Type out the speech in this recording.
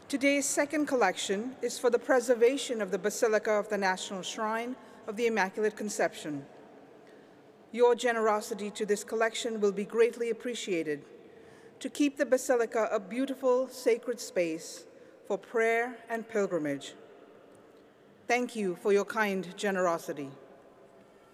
Today's second collection is for the preservation of the Basilica of the National Shrine of the Immaculate Conception. Your generosity to this collection will be greatly appreciated to keep the Basilica a beautiful, sacred space for prayer and pilgrimage. Thank you for your kind generosity.